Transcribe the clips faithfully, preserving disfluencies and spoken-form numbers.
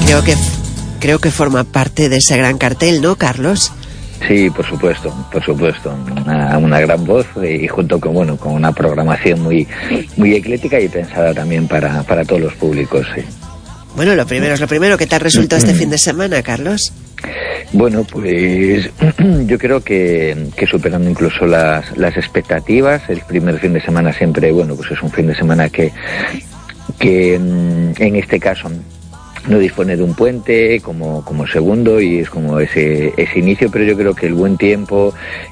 creo que creo que forma parte de ese gran cartel, ¿no, Carlos? Sí, por supuesto, por supuesto, una, una gran voz y junto con bueno con una programación muy muy ecléctica y pensada también para, para todos los públicos, sí. Bueno, lo primero es lo primero. ¿Qué tal resultó este fin de semana, Carlos? Bueno, pues yo creo que, que superando incluso las, las expectativas. El primer fin de semana siempre, bueno, pues es un fin de semana que, que en este caso no dispone de un puente como, como segundo y es como ese, ese inicio, pero yo creo que el buen tiempo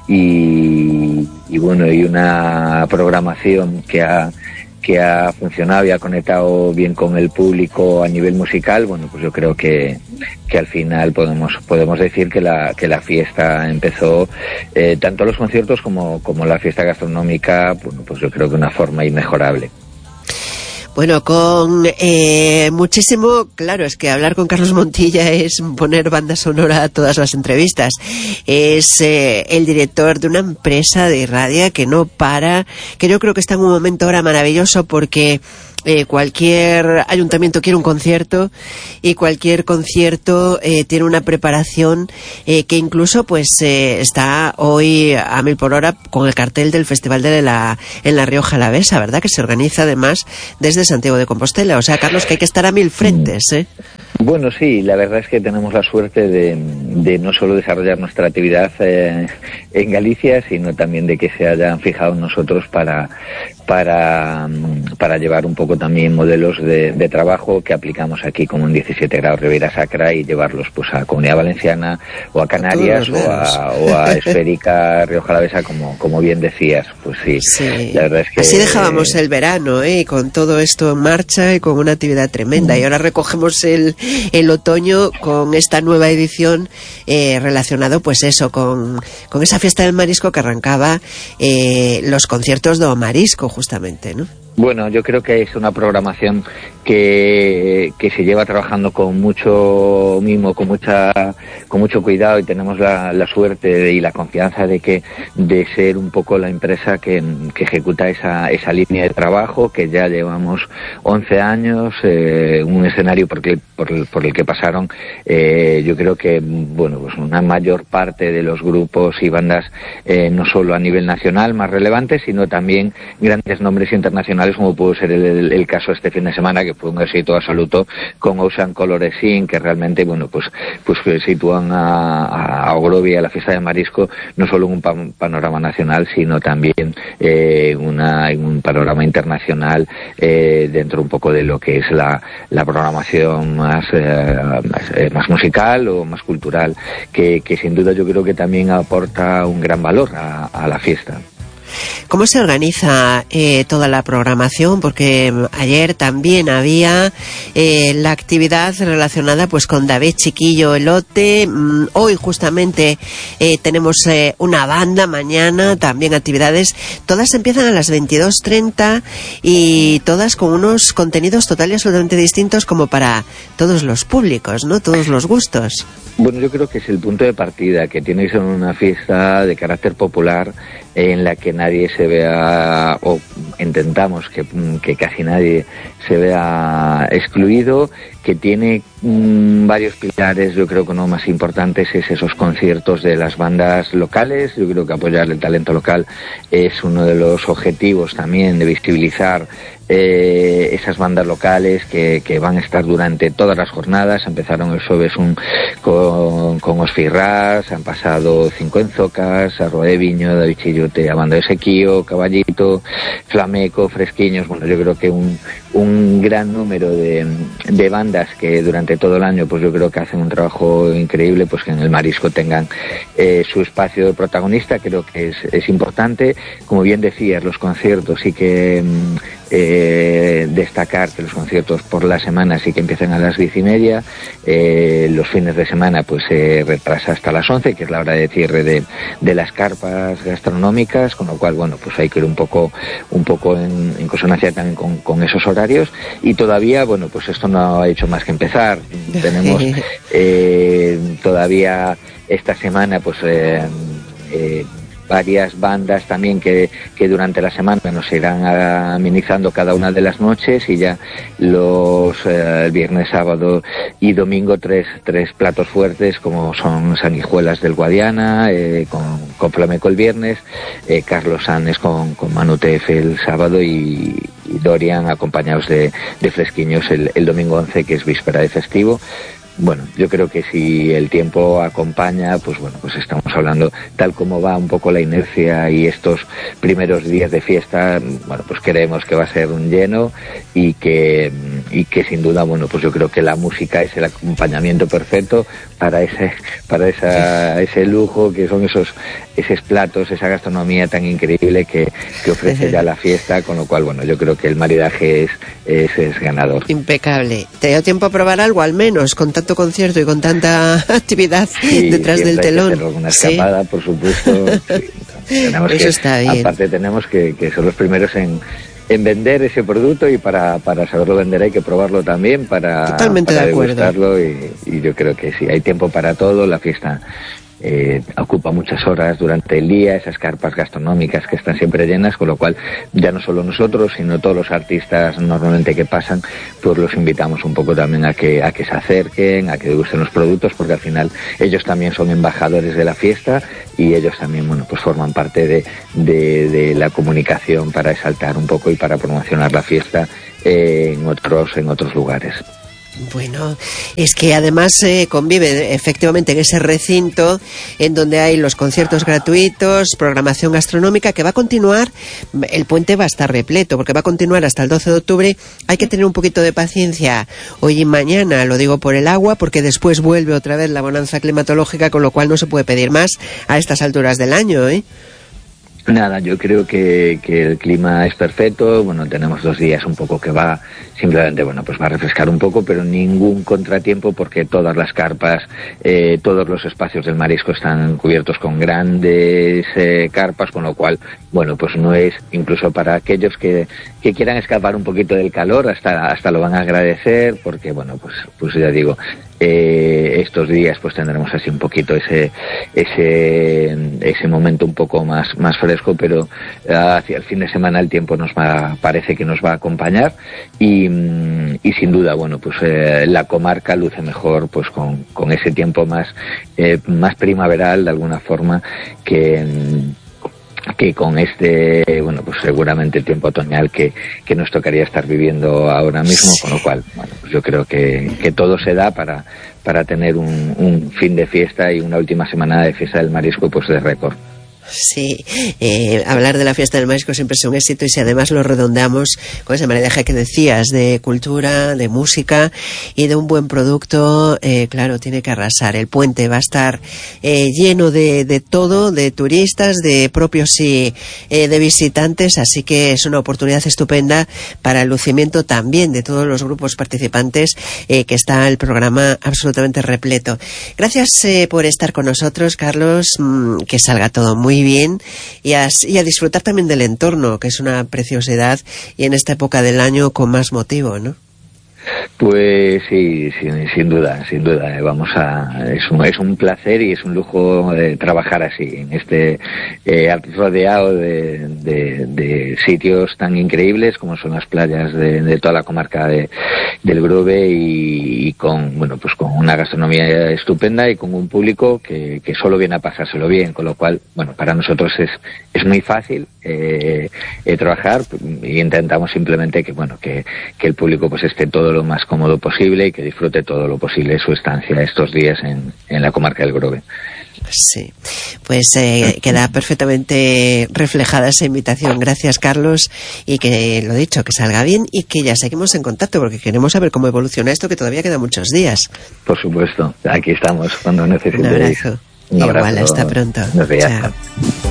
y, y bueno, y una programación que ha que ha funcionado y ha conectado bien con el público a nivel musical, bueno, pues yo creo que, que al final podemos podemos decir que la que la fiesta empezó, eh, tanto los conciertos como, como la fiesta gastronómica, bueno, pues yo creo que de una forma inmejorable. Bueno, con eh, muchísimo, claro, es que hablar con Carlos Montilla es poner banda sonora a todas las entrevistas. Es eh, el director de una empresa de radio que no para, que yo creo que está en un momento ahora maravilloso porque Eh, cualquier ayuntamiento quiere un concierto y cualquier concierto eh, tiene una preparación eh, que incluso pues eh, está hoy a mil por hora con el cartel del Festival de la en La Rioja Alavesa, ¿verdad? Que se organiza además desde Santiago de Compostela. O sea, Carlos, que hay que estar a mil frentes, ¿eh? Bueno, sí, la verdad es que tenemos la suerte de, de no solo desarrollar nuestra actividad eh, en Galicia, sino también de que se hayan fijado en nosotros para, para, para llevar un poco también modelos de, de trabajo que aplicamos aquí como en diecisiete grados Ribeira Sacra y llevarlos pues a Comunidad Valenciana o a Canarias o a, o a Esférica Rioja Alavesa, como, como bien decías. Pues sí, sí, la verdad es que... Así dejábamos el verano, ¿eh? Con todo esto en marcha y con una actividad tremenda. Mm. Y ahora recogemos el el otoño con esta nueva edición eh, relacionado pues eso con, con esa fiesta del marisco que arrancaba eh, los conciertos do marisco justamente, ¿no? Bueno, yo creo que es una programación que, que se lleva trabajando con mucho mimo, con mucha, con mucho cuidado y tenemos la, la suerte y la confianza de que, de ser un poco la empresa que, que ejecuta esa, esa línea de trabajo, que ya llevamos once años, eh, un escenario por el, por el, por el que pasaron, eh, yo creo que, bueno, pues una mayor parte de los grupos y bandas, eh, no solo a nivel nacional más relevantes, sino también grandes nombres internacionales, como pudo ser el, el, el caso este fin de semana, que fue un éxito absoluto con Ocean Color Scene, que realmente, bueno, pues pues sitúan a, a Ogrovia, a la fiesta de marisco, no solo en un pan, panorama nacional, sino también eh, una, en un panorama internacional, eh, dentro un poco de lo que es la, la programación más, eh, más, eh, más musical o más cultural, que, que sin duda yo creo que también aporta un gran valor a, a la fiesta. ¿Cómo se organiza eh, toda la programación? Porque ayer también había eh, la actividad relacionada pues con David Chiquillo Elote. Mm, hoy justamente eh, tenemos eh, una banda, mañana también actividades. Todas empiezan a las veintidós treinta y todas con unos contenidos totalmente absolutamente distintos como para todos los públicos, ¿no? Todos los gustos. Bueno, yo creo que es el punto de partida, que tiene que ser una fiesta de carácter popular en la que nadie se vea, o intentamos que, que casi nadie se vea excluido, que tiene mmm, varios pilares. Yo creo que uno más importantes es esos conciertos de las bandas locales. Yo creo que apoyar el talento local es uno de los objetivos también, de visibilizar eh, esas bandas locales que, que van a estar durante todas las jornadas. Empezaron el Xoves un, con, con Os Firrás, han pasado Cinco Enzocas, a Roé Viño, David Chillote, a Banda de Sequío, Caballito, Flameco, Fresquiños. Bueno, yo creo que un, un gran número de, de bandas que durante todo el año, pues yo creo que hacen un trabajo increíble, pues que en el marisco tengan eh, su espacio de protagonista. Creo que es, es importante. Como bien decías, los conciertos sí que eh, destacar que los conciertos por la semana sí que empiezan a las diez y media, eh, los fines de semana pues se eh, retrasa hasta las once, que es la hora de cierre de, de las carpas gastronómicas, con lo cual, bueno, pues hay que ir un poco un poco en, en consonancia también con, con esos horarios. Y todavía, bueno, pues esto no ha hecho más que empezar. Tenemos eh, todavía esta semana pues eh, eh, varias bandas también que, que durante la semana nos irán amenizando cada una de las noches, y ya los eh, el viernes, sábado y domingo tres, tres platos fuertes como son Sanguijuelas del Guadiana, eh, con, con Flamenco el viernes, eh, Carlos Sanes con, con Manu T F el sábado y, y Dorian acompañados de, de Fresquiños el, el domingo once, que es víspera de festivo. Bueno, yo creo que si el tiempo acompaña, pues bueno, pues estamos hablando, tal como va un poco la inercia y estos primeros días de fiesta, bueno, pues creemos que va a ser un lleno y que, y que sin duda, bueno, pues yo creo que la música es el acompañamiento perfecto para ese, para esa, ese lujo que son esos, esos platos, esa gastronomía tan increíble que, que ofrece ya la fiesta, con lo cual, bueno, yo creo que el maridaje es, es, es ganador. Impecable. ¿Te dio tiempo a probar algo, al menos, con tanto concierto y con tanta actividad sí, detrás del telón? Hay que hacer una escapada, ¿sí? Por supuesto. Sí. Tenemos Eso que, está bien. Aparte tenemos que, que ser los primeros en, en vender ese producto, y para, para saberlo vender hay que probarlo también para, Totalmente para de acuerdo. degustarlo, y, y yo creo que sí, hay tiempo para todo. La fiesta Eh, ocupa muchas horas durante el día, esas carpas gastronómicas que están siempre llenas, con lo cual ya no solo nosotros, sino todos los artistas normalmente que pasan, pues los invitamos un poco también a que a que se acerquen, a que degusten los productos, porque al final ellos también son embajadores de la fiesta, y ellos también, bueno, pues forman parte de, de, de la comunicación para exaltar un poco y para promocionar la fiesta eh, en otros en otros lugares. Bueno, es que además eh, convive efectivamente en ese recinto en donde hay los conciertos gratuitos, programación gastronómica que va a continuar. El puente va a estar repleto porque va a continuar hasta el doce de octubre. Hay que tener un poquito de paciencia hoy y mañana, lo digo por el agua, porque después vuelve otra vez la bonanza climatológica, con lo cual no se puede pedir más a estas alturas del año, ¿eh? Nada, yo creo que, que el clima es perfecto. Bueno, tenemos dos días un poco que va, simplemente, bueno, pues va a refrescar un poco, pero ningún contratiempo, porque todas las carpas, eh, todos los espacios del marisco están cubiertos con grandes eh, carpas, con lo cual, bueno, pues no es, incluso para aquellos que, que quieran escapar un poquito del calor, hasta, hasta lo van a agradecer, porque, bueno, pues, pues ya digo, Eh, estos días pues tendremos así un poquito ese ese ese momento un poco más más fresco, pero hacia el fin de semana el tiempo nos va, parece que nos va a acompañar, y, y sin duda, bueno, pues eh, la comarca luce mejor pues con, con ese tiempo más eh, más primaveral de alguna forma que que con este, bueno, pues seguramente el tiempo otoñal que, que nos tocaría estar viviendo ahora mismo, sí. Con lo cual, bueno, pues yo creo que, que todo se da para, para tener un, un fin de fiesta y una última semana de fiesta del marisco pues de récord. Sí, eh, hablar de la fiesta del marisco siempre es un éxito, y si además lo redondeamos con ese maridaje que decías de cultura, de música y de un buen producto, eh, claro, tiene que arrasar. El puente va a estar eh, lleno de, de todo, de turistas, de propios y eh, de visitantes, así que es una oportunidad estupenda para el lucimiento también de todos los grupos participantes, eh, que está el programa absolutamente repleto. Gracias eh, por estar con nosotros, Carlos, mmm, que salga todo muy bien, y a, y a disfrutar también del entorno, que es una preciosidad, y en esta época del año con más motivo, ¿no? Pues sí, sin, sin duda, sin duda. Vamos a, es un, es un placer y es un lujo de trabajar así, en este eh, rodeado de, de, de sitios tan increíbles como son las playas de, de toda la comarca de, del Grove, y, y con, bueno, pues con una gastronomía estupenda y con un público que, que solo viene a pasárselo bien, con lo cual, bueno, para nosotros es, es muy fácil eh, eh, trabajar, y intentamos simplemente que, bueno, que, que el público pues esté todo lo más cómodo posible y que disfrute todo lo posible su estancia estos días en, en la comarca del Grove. Sí, pues eh, queda perfectamente reflejada esa invitación. Gracias, Carlos, y que, lo dicho, que salga bien, y que ya seguimos en contacto porque queremos saber cómo evoluciona esto, que todavía quedan muchos días. Por supuesto, aquí estamos cuando necesitéis. Un abrazo. Un abrazo. Igual, hasta pronto. Buenos días. Chao.